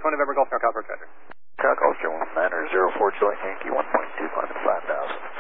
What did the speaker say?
1 November Golf North California traffic. Calc Ulster 1904 Juliet Yankee 1.2 climbing 5,000.